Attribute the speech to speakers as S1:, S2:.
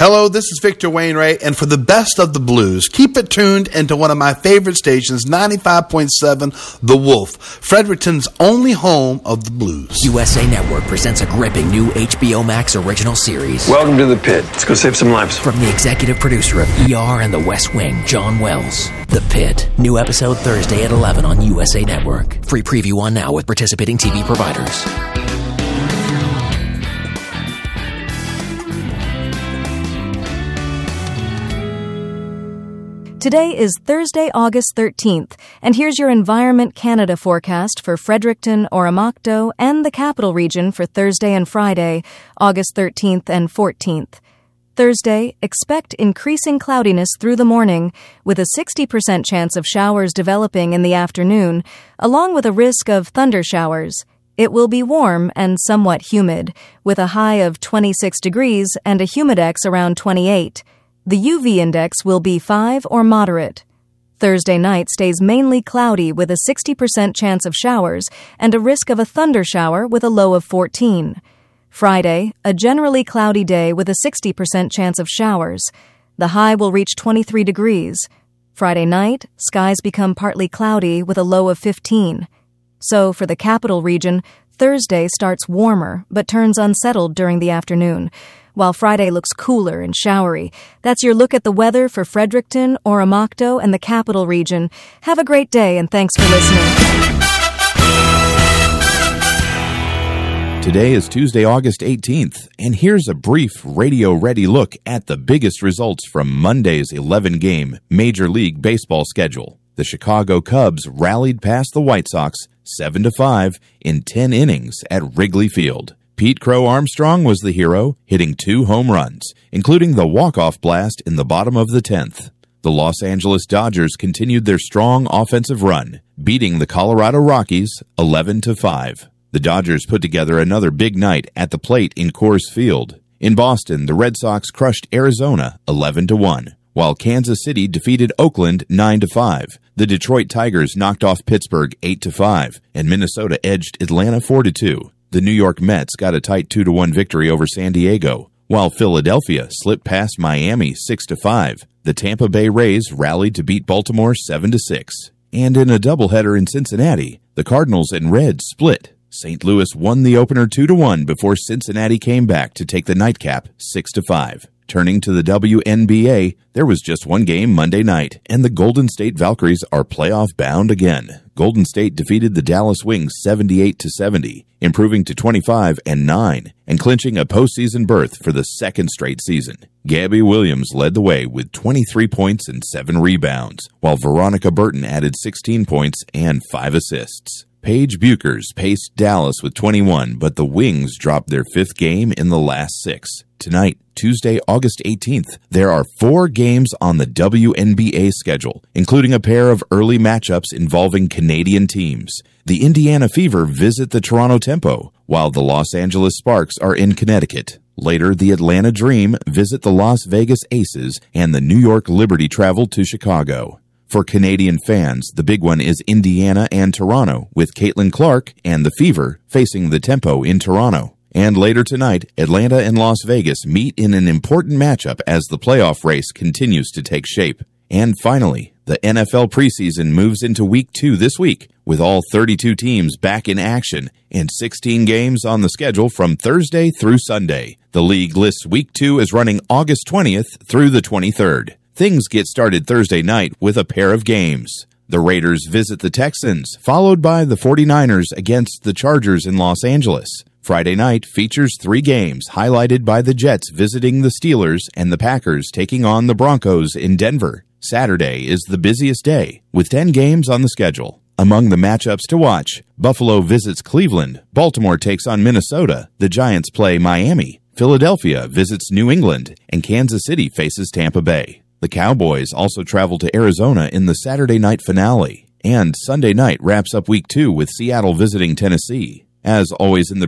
S1: Hello, this is Victor Wainwright, and for the best of the blues, keep it tuned into one of my favorite stations, 95.7 The Wolf, Fredericton's only home of the blues.
S2: USA Network presents a gripping new HBO Max original series.
S3: Welcome to the pit. Let's go save some lives.
S2: From the executive producer of ER and The West Wing, John Wells. The Pit. New episode Thursday at 11 on USA Network. Free preview on now with participating TV providers.
S4: Today is Thursday, August 13th, and here's your Environment Canada forecast for Fredericton, Oromocto, and the Capital Region for Thursday and Friday, August 13th and 14th. Thursday, expect increasing cloudiness through the morning, with a 60% chance of showers developing in the afternoon, along with a risk of thunder showers. It will be warm and somewhat humid, with a high of 26 degrees and a humidex around 28. The UV index will be 5 or moderate. Thursday night stays mainly cloudy with a 60% chance of showers and a risk of a thunder shower with a low of 14. Friday, a generally cloudy day with a 60% chance of showers. The high will reach 23 degrees. Friday night, skies become partly cloudy with a low of 15. So for the Capital Region, Thursday starts warmer but turns unsettled during the afternoon, while Friday looks cooler and showery. That's your look at the weather for Fredericton, Oromocto, and the Capital Region. Have a great day, and thanks for listening.
S5: Today is Tuesday, August 18th, and here's a brief radio-ready look at the biggest results from Monday's 11-game Major League Baseball schedule. The Chicago Cubs rallied past the White Sox 7-5 in 10 innings at Wrigley Field. Pete Crow Armstrong was the hero, hitting 2 home runs, including the walk-off blast in the bottom of the 10th. The Los Angeles Dodgers continued their strong offensive run, beating the Colorado Rockies 11-5. The Dodgers put together another big night at the plate in Coors Field. In Boston, the Red Sox crushed Arizona 11-1, while Kansas City defeated Oakland 9-5. The Detroit Tigers knocked off Pittsburgh 8-5, and Minnesota edged Atlanta 4-2. The New York Mets got a tight 2-1 victory over San Diego, while Philadelphia slipped past Miami 6-5. The Tampa Bay Rays rallied to beat Baltimore 7-6. And in a doubleheader in Cincinnati, the Cardinals and Reds split. St. Louis won the opener 2-1 before Cincinnati came back to take the nightcap 6-5. Turning to the WNBA, there was just one game Monday night, and the Golden State Valkyries are playoff bound again. Golden State defeated the Dallas Wings 78-70, improving to 25-9, and clinching a postseason berth for the second straight season. Gabby Williams led the way with 23 points and 7 rebounds, while Veronica Burton added 16 points and 5 assists. Paige Buchers paced Dallas with 21, but the Wings dropped their 5th game in the last 6. Tonight, Tuesday, August 18th, there are 4 games on the WNBA schedule, including a pair of early matchups involving Canadian teams. The Indiana Fever visit the Toronto Tempo, while the Los Angeles Sparks are in Connecticut. Later, the Atlanta Dream visit the Las Vegas Aces, and the New York Liberty travel to Chicago. For Canadian fans, the big one is Indiana and Toronto, with Caitlin Clark and the Fever facing the Tempo in Toronto. And later tonight, Atlanta and Las Vegas meet in an important matchup as the playoff race continues to take shape. And finally, the NFL preseason moves into Week 2 this week, with all 32 teams back in action and 16 games on the schedule from Thursday through Sunday. The league lists Week 2 as running August 20th through the 23rd. Things get started Thursday night with a pair of games. The Raiders visit the Texans, followed by the 49ers against the Chargers in Los Angeles. Friday night features 3 games, highlighted by the Jets visiting the Steelers and the Packers taking on the Broncos in Denver. Saturday is the busiest day, with 10 games on the schedule. Among the matchups to watch, Buffalo visits Cleveland, Baltimore takes on Minnesota, the Giants play Miami, Philadelphia visits New England, and Kansas City faces Tampa Bay. The Cowboys also travel to Arizona in the Saturday night finale, and Sunday night wraps up Week 2 with Seattle visiting Tennessee. As always in the